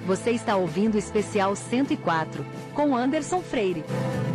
Você está ouvindo o Especial 104, com Anderson Freire.